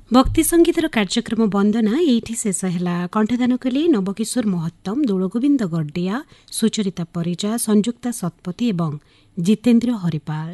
भक्ति संगीतर कार्यक्रम वंदना एठी शेष है। कंठदान कले नवकिशोर महत्तम, दोलगोविंद गड्डिया, सुचरिता परिजा, संयुक्ता शतपथी एवं जितेन्द्र हरिपाल।